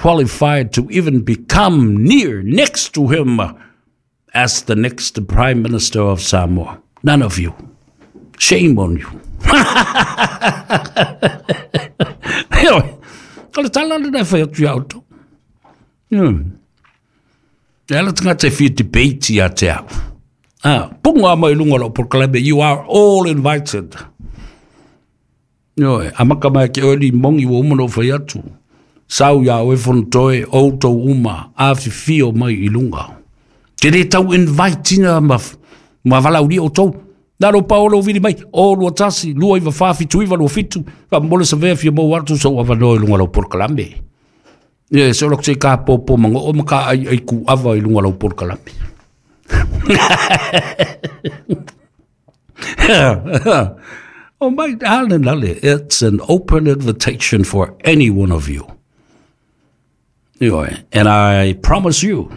qualified to even become next to him as the next Prime Minister of Samoa. None of you. Shame on you. Anyway, kala tala na fa tu auto. Ela tanga te fi debate ya te au. Punga mai lunga lo por kalabe, you are all invited. Amaka mai ke oli mongi wo mono fa yatu. Sau ya we fon toe auto uma afi fio mai ilunga. Te re tau invite na ma vala uri o tau. Naro Paolo vidi mai, o lua tasi, lua iwa whawhi tuiwa lo fitu, ka mbole sa vea fia mo watu sa wawa no ilunga lau porkalambe. So lak se ka popo mango, o maka ai ku awa ilunga lau porkalambe. Oh my darling, it's an open invitation for any one of you. And I promise you,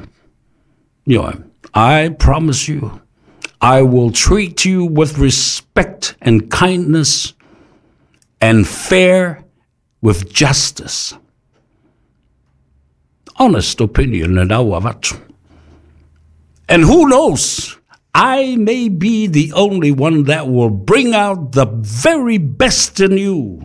I will treat you with respect and kindness and fair with justice. Honest opinion and awavatu. And who knows, I may be the only one that will bring out the very best in you.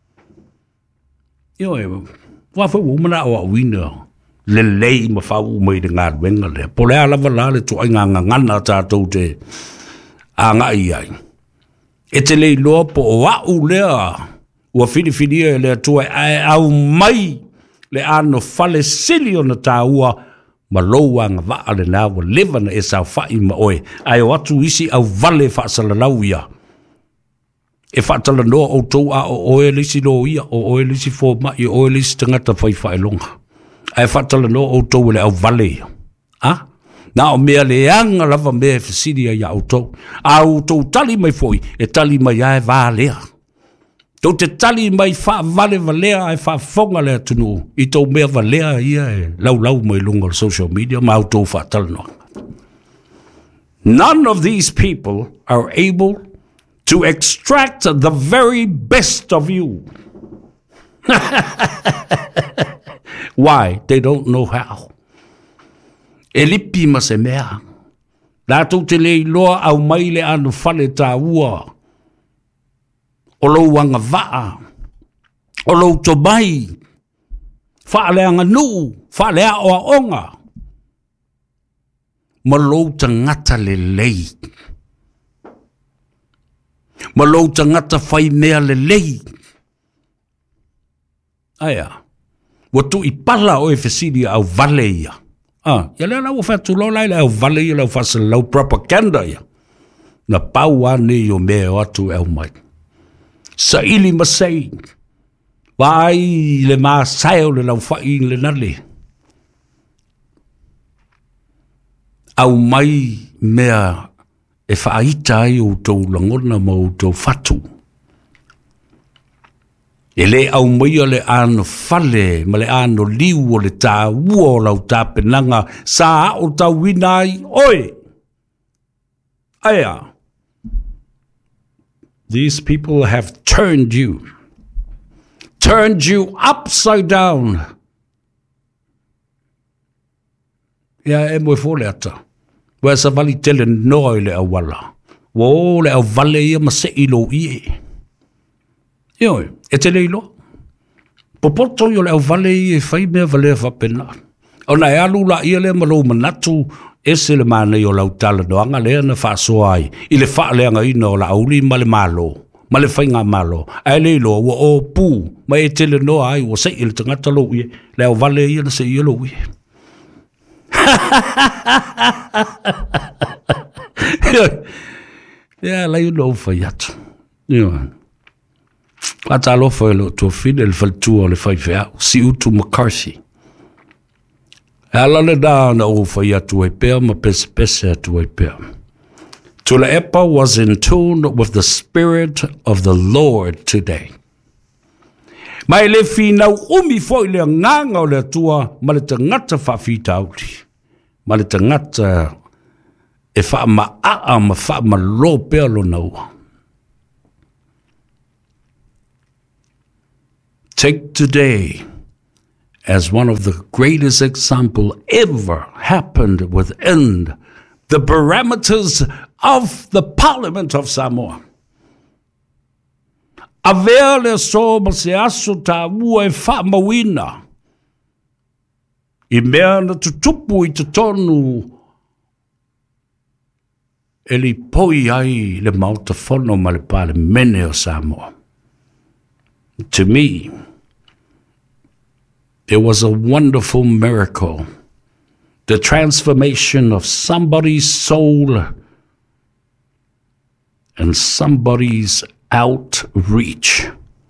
Wafa umana wa wina. Lelei ma whau mai de ngā wenga le. Po lea lava la le tu ai ngana tātou te anga iai. E te lei loa po o au lea ua whiriwhiria lea tua ai au mai le ano whale sili o na tāua ma loa ngā waa le nā wa levana e sa whai ma oe. Ai o atu isi au vale whaasala lau ia. E whaatala noa o tau a o oe lisi lo ia, o oe lisi fō mai, o oe lisi tangata whai whai longa. Ai whaatala no o tau le au vale. Nā o mea le anga lava mea whasiria ia au tau. Au tau tali mai foi, e tali mai ai vālea. Tau te tali mai wha vale valea ai wha whonga lea tunu. I tau mea valea ia e lau mai lunga social media, ma au tau whaatala no. None of these people are able to extract the very best of you. Why? They don't know how. E lipi ma se mea. Lātou te lei loa au mai le anu whale tā ua. O lou anga waa. O lou to mai. Whaale anga nuu. Whaale a oa onga. Ma lou tangata le lei. Ma lou tangata whai mea le lei. Aia. Watu I pala o e whesiri au vale ia. Ia lea lau whatu lo lai au vale ia lau whasala lau propaganda ia. Na pau ane o mea o atu au mai. Sa ili masei. Vai le maa saio le lau whai le nale. Au mai mea e whaaita ai o tau langona ma o tau whatu. E le au maia le ano fale, ma le ano liu o le tā ua o lau tā penanga, sa o tau winai, oi! Aya. These people have turned you upside down. Ia e moe fōle ata. Wea sa vali tele noa le awala. Wo le au vale ia ma se ilo ie. Ioi. E te leilo. Popoto yo le au vale i e whai mea vale whapena. O na e alu la ia le malo manatu e se le mana i o lau tala noanga lea na whaasoa ai. I le wha leanga ina o la auli ma le malo. Ma le whainga malo. Ai leilo ua o pū. Ma e te le noa ai ua sei i le tangata lo ie. Le au vale ia na se i lo ie. Ia lai no whai atu. Ia. Ata alofa e lo to fide le faltua le fai fea, si utu McCarthy. Ala le da na o fai atu e pea, ma pese atu e pea. Tula Epa was in tune with the Spirit of the Lord today. Mai le finau umi foi le nganga o le tua, ma le tangata whawhita auti. Ma le tangata e wha ma a ma wha ma lo pea lo naua. Take today as one of the greatest example ever happened within the parameters of the Parliament of Samoa. Avea le so ma se aso ta ua e wha mawina. I mea na tutupu I te tonu e li poi ai le mauta whono ma le pale mene o Samoa. To me, it was a wonderful miracle. The transformation of somebody's soul and somebody's outreach.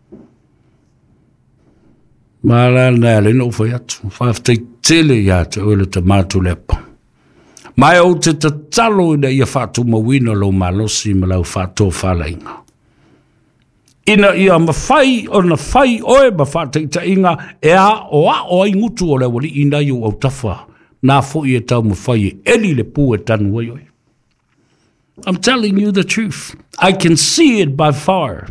Malana le no foi atu, fa te tele ya te ole te matu lepa. Mai o te talo ina ia fatu mawina lo malosi ma lau fatu whalainga. Ina ia mawhai o na whai oe ma whate ta inga e a o ai ngutu o le wali ina iu au tawha. Nā fo I e tau mawhai e eli le pū e tanu oi oi. I'm telling you the truth. I can see it by far.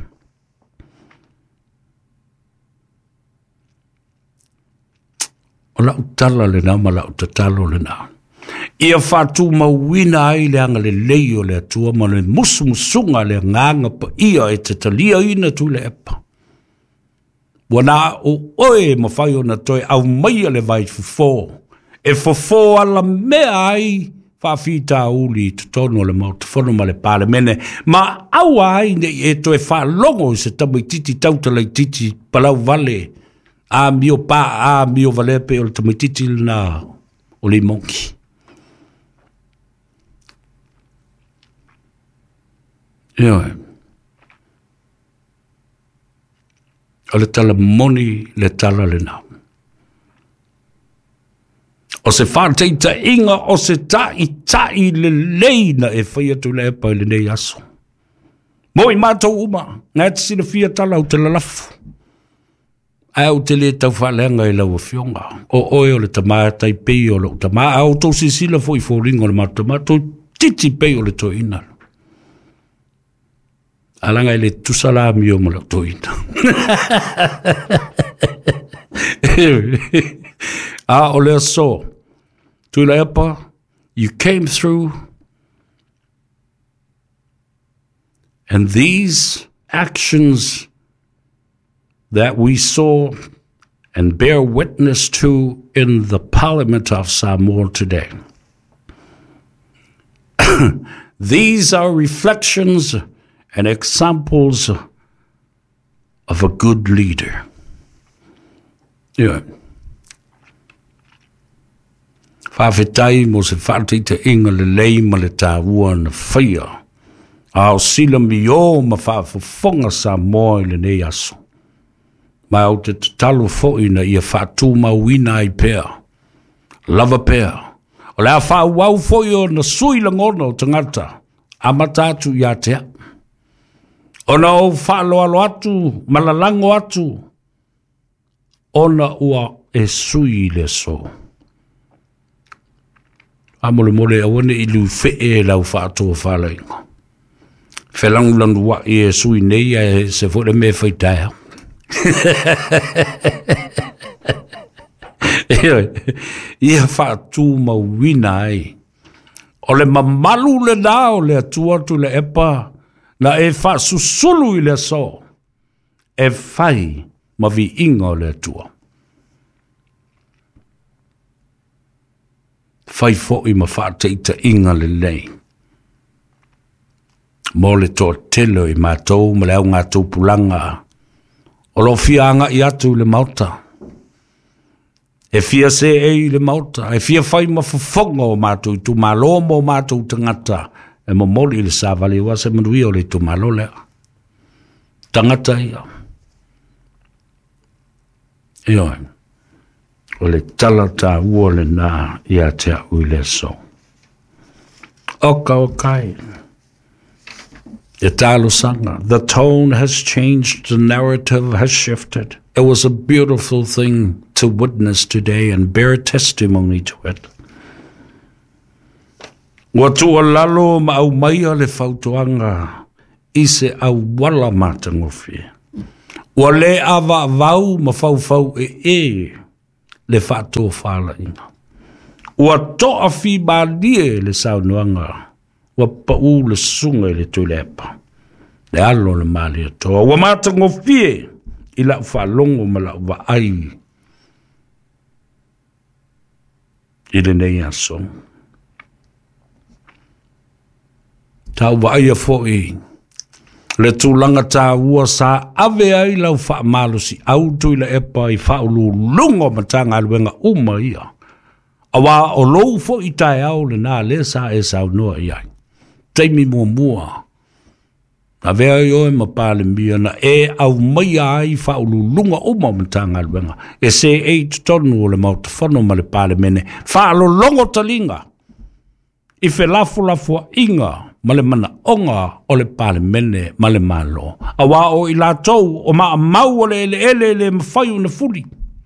O lau tala le nā ma lau tatalo le nā. Ia whātu mawina ai le anga le leio le atua ma le musumusunga le nganga pa ia e te talia ina tu le epa. Wana o oe mawhai o na toi au maia le vai fufo. E fufo ala mea ai whawhita uli te tono le mau te whono ma le pāle mene. Ma aua ai ne e toi whalongo se tamu titi tautala titi palau vale. A mio pa, a mio valepe o le tamu titi na o le monki. Ioe. O le tala moni le tala le nau. O se whāteita inga o se tai le leina e whaiatu le epa le nei aso. Moi mātou uma, ngā te sina whia tala o te lalafu. Au te le tau whalenga I lau a whionga. O oe o le tamātai pei o le tamā. Au tau si sila fo I fōringa o le mātou titi pei o le toina. Alanga I le tusala mi o mo le toina. O le so. Tu le epa, you came through. And these actions that we saw and bear witness to in the Parliament of Samoa today. These are reflections and examples of a good leader. Yeah. Whawhetai mo se whateita inga le lei ma le tāua na whaia. Ao sila mi o ma whawhawhonga Samoa I le nei aso. Mai au te talo foina ia whātū mawina I pēr. Lava pēr. O lea whāwau foio na sui langono o tangata. Amatatu ia tea. Ona o whaaloalo atu, malalango atu. Ona ua e sui le so. Amole mole awane ilu fee lau whātua whālainga. Whelangu landu wa I e sui nei e se fōle me whaitaia. Ia whātu mawina ai. O le mamalu le nao le atua tu le epa na e whāsusulu I le so. E whai mavi inga o le atua. Whai fo I ma whāteita inga le lei. Mo le tō telo I mātou ma leo ngā tūpulanga. O lo fianga I atu le mauta. E fia se e le mauta. E fia whai ma whafonga o mātou I tu malo mo mātou tangata. E mo moli le sāwale wa se manui o le tu malo lea. Tangata ia. Ioi. O le talata ua le nā ia te au le so. Oka o kai. E talo sanga. The tone has changed. The narrative has shifted. It was a beautiful thing to witness today and bear testimony to it. Wa tua lalo ma au maia le fautuanga I se au wala matangofi. Wa le ava vau ma fau e le whātō whāla inga. Ua toa fi bālie le saunuanga, ua pau le sunga le tuilepa. Le alo le mali atoa. Ua mātango fie i lau whalongo ma lau wa ai. I le nei aso. Tau wa ai a fōi. Le tūlanga tā ua sa ave ai lau wha malusi au tui le epa i whaulu lungo ma tanga aluenga uma ia. Awa o lou fo i tae au le nā le sa e sau noa iai. Teimi mua mua. Na vea i oe ma pāle mia na e au mai ai whaulu lunga uma ma tanga aluenga. E se e tonu o le mauta whano ma le pāle mene. Whaalo longo talinga. I fe lafo inga. Ma le mana onga o le pāle mene ma le malo. Awa o i lātou o maa mau o le ele mawhai una furi.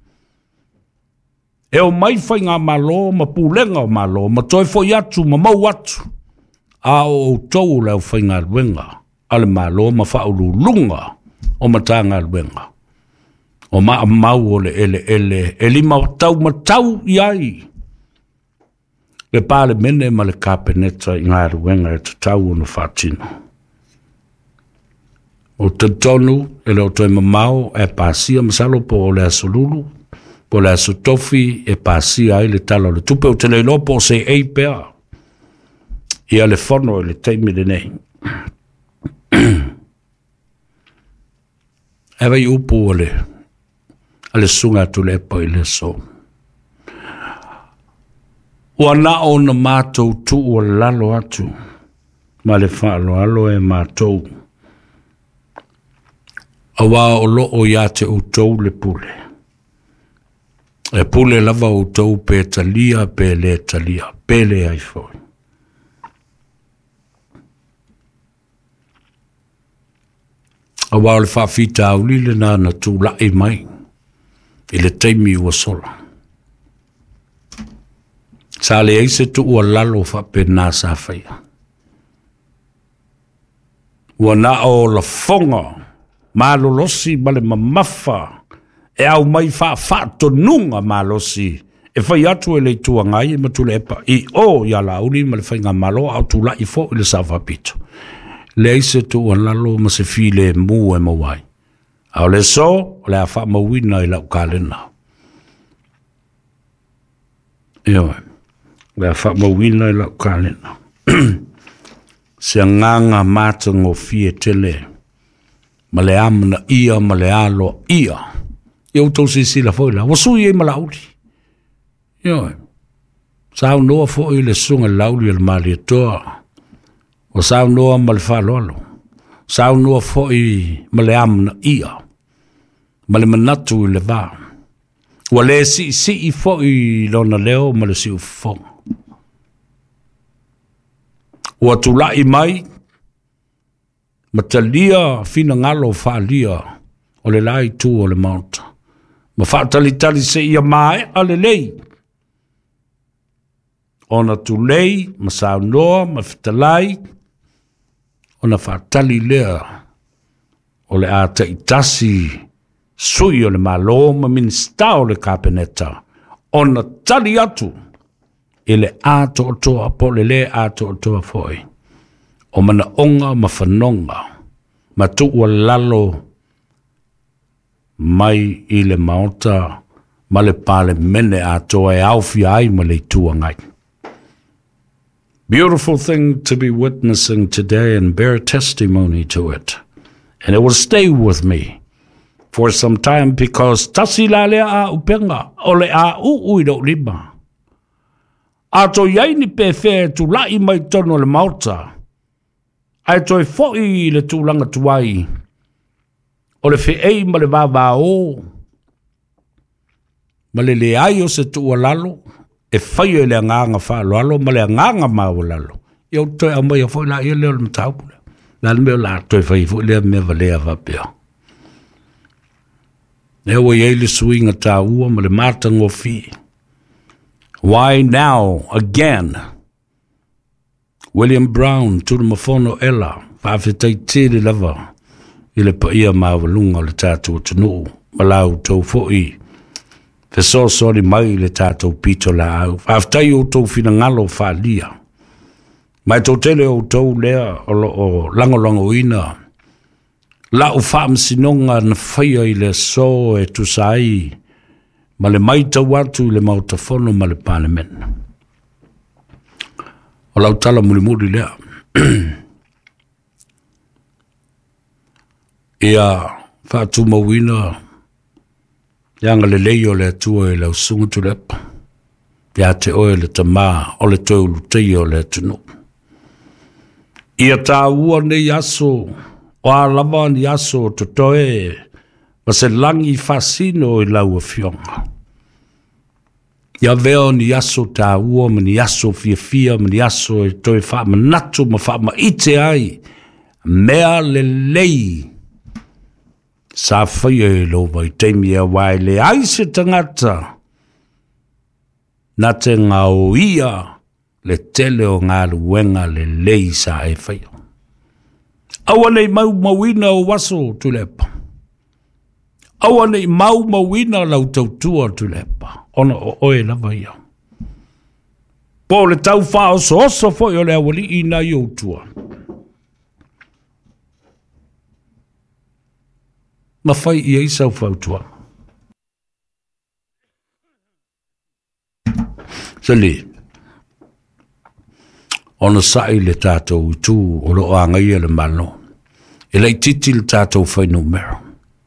E o mai whai ngā malo, ma pūlenga o malo, ma toi fo atu, ma mau atu. A o tau leo whai ngā ruenga, a le malo, ma whauru lunga o ma tā ngā ruenga. O maa mau o le ele, e lima ma tau iai. Le pāle mene ma le kāpeneta i ngā ruenga e te tau o na whātino. O te tonu, e leo toi mamau, e pāsia masalo po o le asolulu, po le aso tofi e pāsia ai le talo le tupe o te leilo po se ei pēa. Ia le whono e le teimi le nei. Ewa i upu o le, a le sunga tu le epa i le so. Ua na o na mātou tu o lalo atu, ma le whaalo alo e mātou. Awa o lo o ia te utou le pule. E pule lava o tau pe talia, pe le ai foi. A wao le whawhita au li le nā na tū lai mai, i le teimi ua sola. Sa le eise tu ua lalo whape nā sa whaia. Ua na o la fonga, malolosi ma le mamafa, e au mai whaato nunga malosi. E whai atu e le tua ngai e matule epa. I o ia la uni ma le whainga malo au tu lai fo i le sawa pito. Le eise tu an lalo ma se file mu e mawai. Au le so, le a wha mawina i lau kalena. Ewa, le a wha mawina i lau kalena. Se nganga mātango fie tele. Ma le amana ia, ma le alo ia. E o tau si la foi la. Wasui e malauli. Yo. Sao noa foi le sunga lauli al mali toa. O sao noa mal falolo. Sao noa foi male amna ia. Male manatu le va. Wale si i foi lona leo male si ufong. Wa tulai mai. Matalia fina ngalo faalia. O le lai tu o le mauta. Ma whaatalitali se ia mai ale lei. Ona tu lei, ma sao noa, ma whitalai. Ona whaatali lea. O le a te itasi sui o le malo, ma minsta o le kapeneta. Ona tali atu. E le a toa po le a toa foi. O mana onga ma whanonga. Ma tu ua lalo mai i le maota ma le pale mene atoa e auwhi ai ma le tuangai. Beautiful thing to be witnessing today and bear testimony to it. And it will stay with me for some time because tasi la lea a upenga o le a ui do lima. Ato iai ni pefe tu lai mai tono le maota. Ai toi foi le tūlanga tuai. O le fe'ei ma le vāvāo. Ma le ai o se tua lalo. E whai e le anganga whāloalo, ma le anganga māo lalo. Iau toi au mai a whai la ia leo le mtaupule. Nā meo la toi whai whai lea me valea vapea. Ewa iei le suinga tā ua ma le mātango fi. Why now again? William Brown, tūna mafono ela, whawhetai tere lava. I le pa ia mawalunga le tātua tanu, malau tau fo'i, Fe so ni mai le tātou pito la au. Aftai o tau fina ngalo whalia. Mai tau tele o tau lea o lango ina. La o whaamsinonga na whaia i le so e tusai. Ma le mai tau atu le mautafono ma le parliament. O lau tala muri lea. Ia whaatu mawina. Yanga le leio le atua e lau sunga tu lepa. Ia te oe le tamā o le tau lutei o le atunu. Ia tā ua nei aso. O a lava ni aso to toe. Ma se langi fasino i lau a fionga. Ia veo ni aso tā ua ma ni aso fia ma ni aso e toe wha ma natu ma wha ma ite ai. Mea le lei. Sa whaia e lo vai teimia wai le aise tangata. Na te ngau ia le tele o ngā luenga le lei sa e whaia. Awa nei mauina o waso tu lepa. Awa nei mauina lau tautua tu lepa. Ona o oe lava ia. Po le tau whao so foi o le awali ina i outua. Ma fai ia i sau whautua. Sali. Ona sai le tātou tu o lo angaia le mano. E lei titi le tātou whai numero.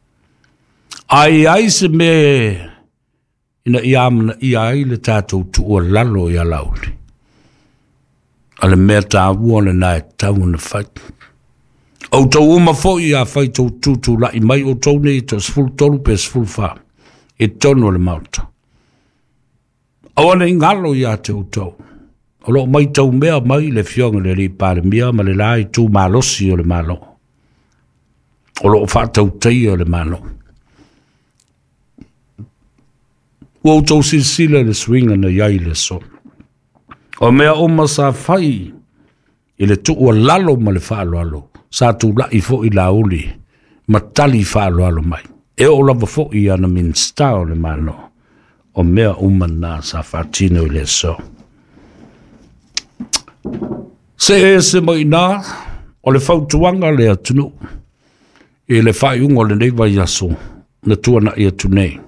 Ai se me ina i ai le tātou tu o lalo i a lauli. Ale mea tā uona na e tau na whai. O tau uma fo i a whai tau tutu la i mai o tau nei to sful tolu pe sful wha. E tono le mauta. Awana i ngalo i a te o tau. O lo mai tau mea mai le fionga le li pare mea ma le lai tu malosi o le malo. O lo wha tau tei o le malo. O tau sisila le swinga na iai le so. O mea o masa whai i le tu o lalo ma le wha alo. Sa tu la i fo i la uli. Ma tali wha alo mai. E o lava fo i ana min stao le malo. O mea umana sa whatino i le so. Se mai nā, o le whautuanga le atunu. E le whaiunga le nei vai aso, na tuana i atu nei.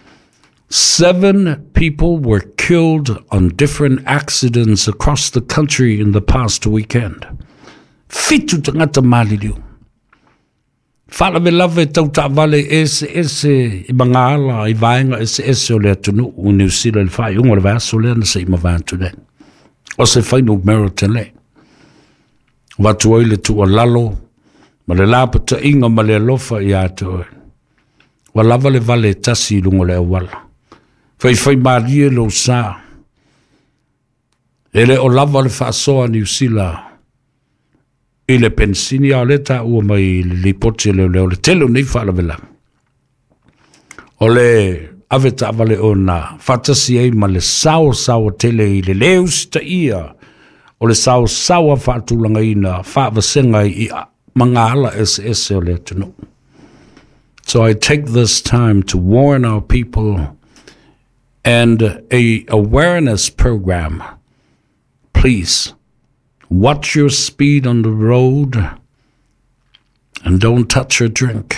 7 people were killed on different accidents across the country in the past weekend. Fitu tangata maliliu. Whala me lave tau ta vale ese i mga ala i vaenga ese o le atunu u New Zealand whaiunga le vaso le ana se i mavantu le. O se whainu mero te le. Watu ai le tua lalo, ma le lapata inga ma le alofa i ato e. Wa lava le vale tasi lungo le awala. Whai marie lo sa. E le o lava le whaasoa New Zealand. I le pensini a le ta ua mai li poti le telo nei whaalavela. O le aveta avale o na whatasi ei ma le sao tele i le leo sita ia. O le sao whaatulanga ina whaavasenga i mga ala ese o le tunu. So I take this time to warn our people and a awareness program. Please, watch your speed on the road and don't touch or drink.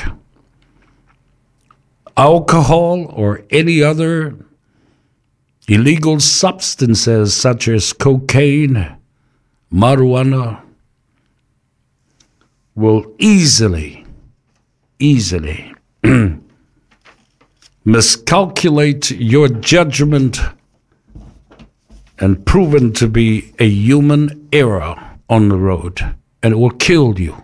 Alcohol or any other illegal substances such as cocaine, marijuana will easily miscalculate your judgment and proven to be a human error on the road, and it will kill you.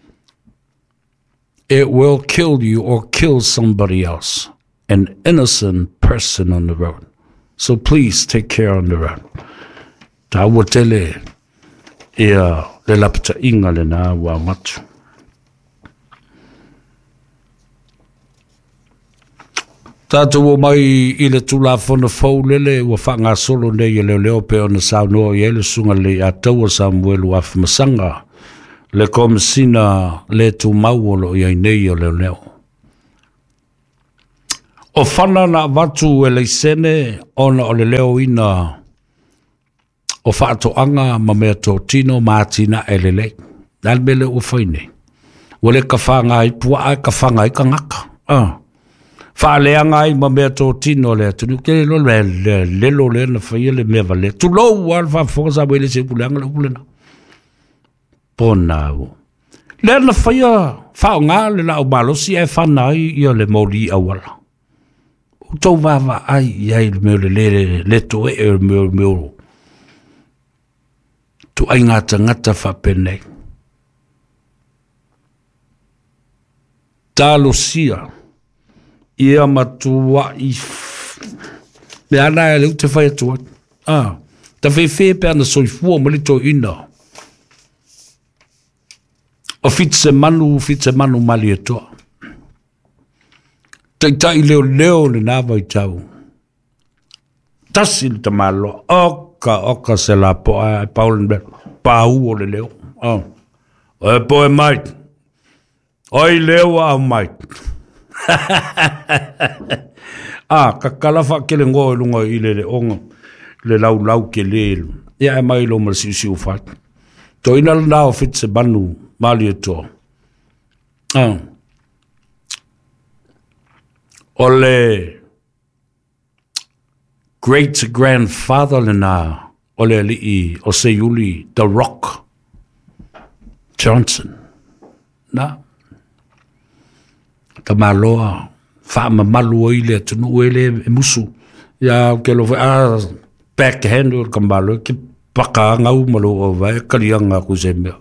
It will kill you or kill somebody else, an innocent person on the road. So please take care on the road. Ta wotele ia le lapta inga le na wa matu. Tātou mai i le tula whana whau lele ua whanga solo nei e leo pe o na sao noa i ele sunga le a taua Samuelu a whamasanga le komisina le tu mauolo i ai nei o leo. O whana na watu e leisene ona o le leo ina o whaatoanga ma mea tō tino mātina e lelei. Nal mele o whaine. Wale ka whanga i pua ai ka whanga i ka ngaka. Whaaleanga ai ma mea tō tino le tunu ke lo le lelo le na whaia le mea vale. Tu lou wal whawhonga wele se puleanga le ulena. Pōna o. Le na whaia whaonga le la o malosi e whanai i o le mori awala. Tau wawa ai iai le meo le to e meo tu ai ngata whapenei. Talo sia ia matua i me ana e leu te whai atua. Ta whewhe pe ana soifua mali tō ina. O fitse manu mali atua. Tai leo le nava i tau. Tasi le tamalo. Oka se la po ai Paulen Bell. Pau o le leo. O po e mait. Oi leo a mait. Ka kalafa ke le ngoi lunga i le onga. Le lau ke le. Ia e mai lo ma si ufat. To ina le nao fitse manu mali atua. Ole great grandfather lena ole li o se yuli The Rock Johnson na kamaloa fa malu ile tunu ele musu ya ke lo backhand or kamalo ki paka ngau malo o vai kalianga ku se me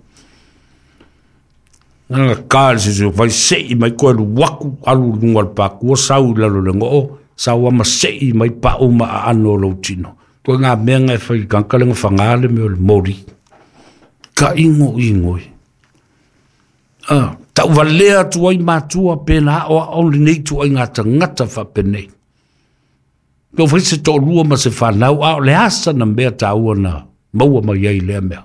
nga kal se vai sei mai ko waku alu ngol pa ko sau la lo ngo sau ma sei mai pa uma ano lo tino ko nga menga fai kan kalenga fangale me mori ka ingo ta valea tu ai matua pena o only need tu ai ngata fa pene ko fai se to lua ma se fa nau a le asa na me ta una mo ma ye le me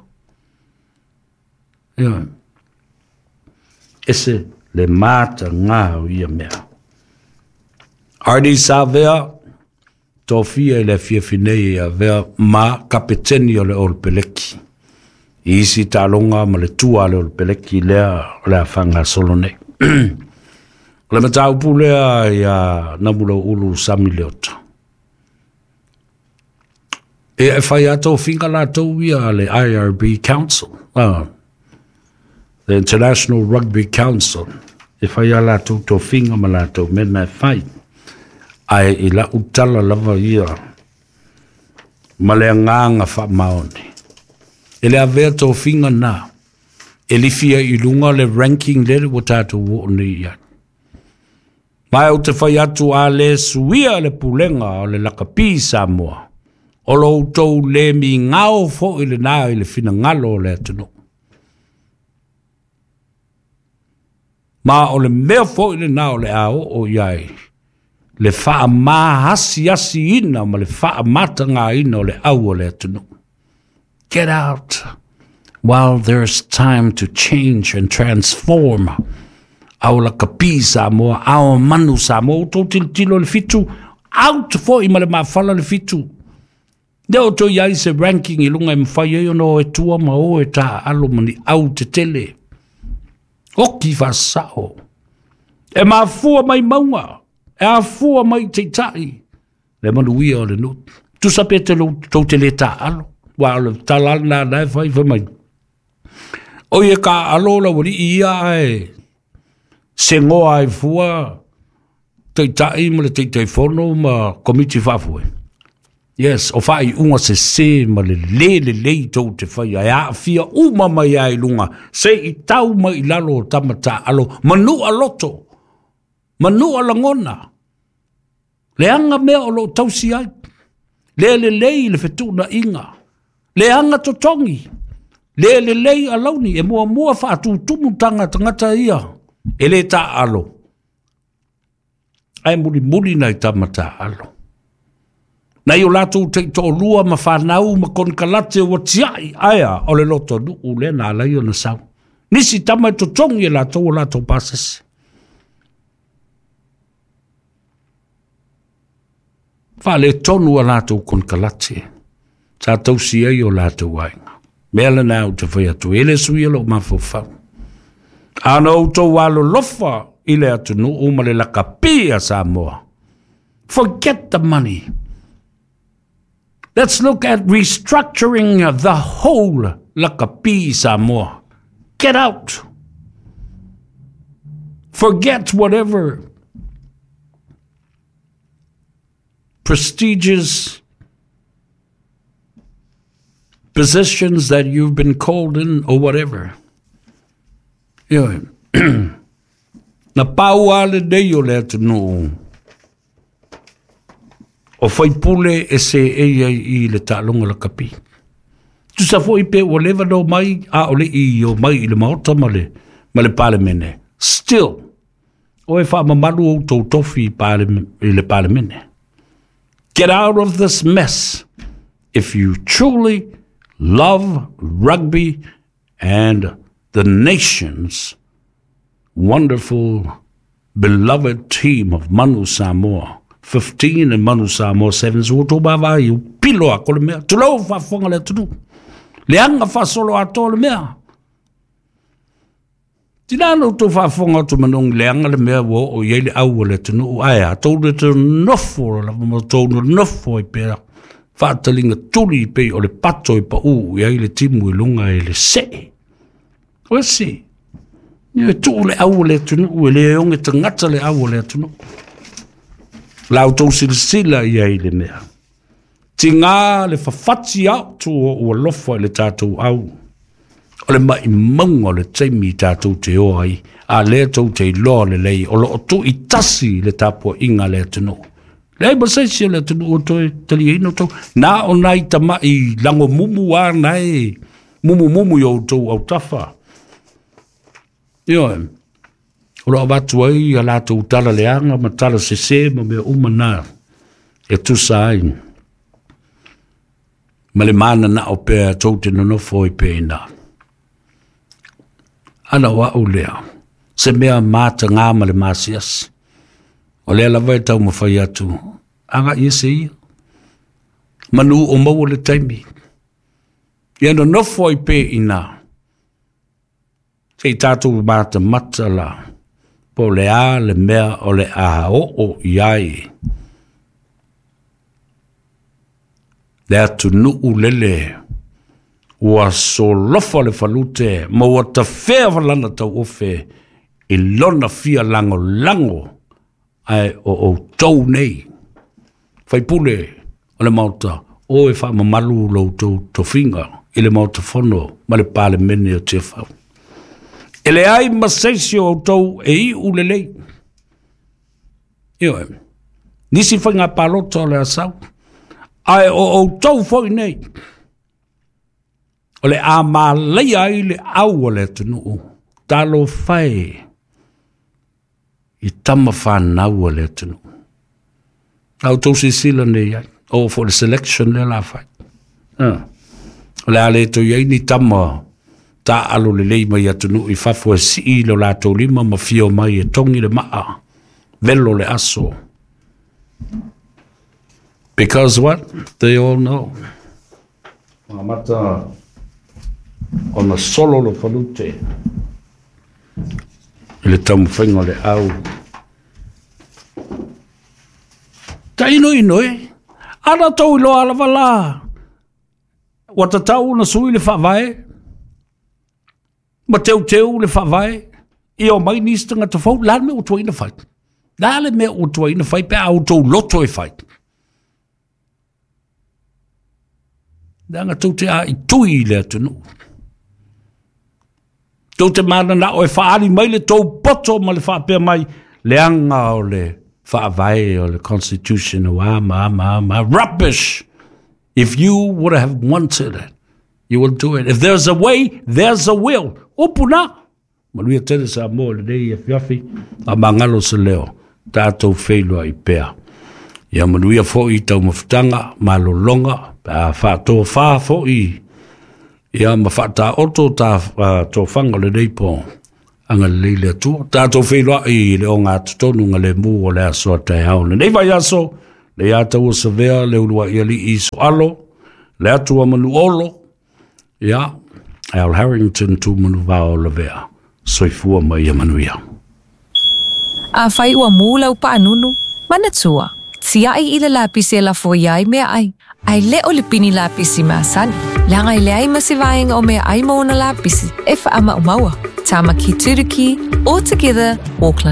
ese le mata ngā ia mea. Ardi sa vea, tō fia le fia finei a vea ma kapeteni o le olpeleki. Isi tā longa ma le tua le olpeleki lea whanga solone. Le matau pulea ia namula ulu sami leota. E whai ato finga la tau ia le IRB Council. The International Rugby Council, if I ala to finger malato, men my fight. I ila utala lava ia. Maleanganga fa maoni. Ele avea to finger na. Elifia ilunga le ranking le watato wo ni ya. Mai o te whai atu a le suia le pulenga o le lakapi Samoa. O lo utou le mi ngao fo ile na ile fina ngalo le atunu. Ma o le mea fo ile na o le ao o iai. Le faa maa hasi ina ma le faa matanga ina o le au o le atunu. Get out while there's time to change and transform. Au la kapi Samoa, au manu Samoa, to tilo le fitu, out fo i ma le mawhala le fitu. Neo to iai se ranking i lunga i mwhai e ono e tua ma o e ta alo mani au te tele. Oki fa sao. E mafua mai maunga. E afua mai te tai. Le manu ia o le nut. Tu sape te lo tau te le ta alo. Wa le talana na fai fa mai. O ye ka alo la wari ia e. Se ngoa e fua. Te tai ma le te fono ma komiti fafue. Yes, o fai unga se ma le tau te fai a fia uma mai ai lunga. Se I tau mai lalo tamata alo. Manu a loto. Manu a langona. Le anga mea o lo tau si ai. Le fetuna inga. Le anga totongi. Le a launi. E mua fa atu tumutanga tangata ia. E le ta alo. Ai muri nai tamata alo. Nei o latu te to lua ma whanau ma kon kalate o tiai aia o le loto nuu le na lai o na sau. Nisi tamai to tongi e lato o lato pasas. Fa le tonu a lātou kon kalate. Sa tau sia i o lātou wainga. Mea le nā o te whai atu. Ele sui alo mawhawhau. Ana o tau walo lofa i le atu no o ma le laka pia Samoa. Forget the money. Let's look at restructuring the whole lakapi Samoa. Get out. Forget whatever prestigious positions that you've been called in or whatever. Na pau ale dei o le atu no. O fai pule e se i le tālonga la kapi. Tu sa fo i pe o lewa no mai, a o le i o mai i le maota ma le palemene. Still, o e wha mamaru o tau tofi i le palemene. Get out of this mess if you truly love rugby and the nation's wonderful, beloved team of Manu Samoa. 15 and Manu Samoa 7 so to bava i pilo a kole mea. Tulau fa fonga le tunu. Le anga fa solo a tole mea. Tinano to fa fonga tu manong le anga le mea wo o yele au le tunu. Aia, tolu te nofo la mo tolu nofo i pera. Fa talinga tuli pe o le pato i pa u i le timu i lunga i le se. O se. Ni tu le au le tunu le onge tangata le au le tunu. Lau tau sila i ai le mea. Tinga le fafati au tu o lofa le tātou au. O le mai maunga le teimi tātou te oai. A le tau te loa le lei. O lo tu i tasi le tāpua inga le tunu. Lei basaisi le tunu o toi tali ino tau. Nā o nai tama i lango mumu a nai. Mumu i o tau au tafa. Ioe. Ora watu ai a lātou tala leanga ma tala sese ma mea umana e tu sai. Ma le mana na o pēa tau te nonofo i pēna. Ana wa o lea. Se mea māta ngā ma le māsias. O lea la vai tau ma whai atu. Anga i se ia. Manu o mau le taimi. Ia nonofo i pēna. Sei tātou māta mata la. Po le a le mea o le a o iai. Le atu nuu lele. Ua so lofa le falute. Ma ua ta whea walana tau ofe. I lona fia lango. Ai o tau nei. Fai pule o le mauta. O e wha mamalu lo tau tofinga. I le mauta whono. Ma le pale mene o te whau. Ele ai maseisio o tau e i ulelei. Ioe. Nisi whai ngā pālota o le asau. Ai o tau whai nei. O le a mālei ai le au o le tunu. Talo whai. I tama whanau o le tunu. Au tau si sila nei ai. O for the selection le la whai. O le a le to iei ni tama. Ta alo le lei mai atunu i fafu e si lo la tau lima ma fio mai e tongi le maa. Velo le aso. Because what? They all know. Mata ona solo lo falute. Le tamu whainga le au. Ta ino e. Ana tau ilo ala wala. Wata tau na sui le whawai. Ma teu le whawai, i o mai nistanga te whau, la me o tua ina whai. La le me o tua ina whai, pe au tau loto e whai. Danga tau te a i tui le atunu. Tau te mana na o e whaari mai le tau poto ma le whapea mai, le anga o le whawai o le constitution o ama. Rubbish! If you would have wanted it, you will do it. If there's a way, there's a will. Opuna. Manuia tere sa mo le dei e fiafi. A mangalo se leo. Tātou wheilua i pēa. Ia manuia fo i tau mawhitanga. Malo longa. A whātoa whā fo i. Ia mawhata oto tā tō whanga le dei pō. Anga le leile atua. Tātou wheilua i le o ngā tutonu ngā le mū o le asoa tai haone. Nei vai aso. le atau sa vea le ulua ia li I soalo, le atua manu olo, ia, Al Harrington tu manu vao la vea, soifua mai ia manuia. A fai ua mula upa anunu, manatua, tia ai ila lapisi e la foiai mea ai. Ai le o le pini lapisi mea sani. Langa I le ai masivaenga o mea ai mauna lapisi, e wha ama umaua. Tamaki Turiki, all together, Auckland.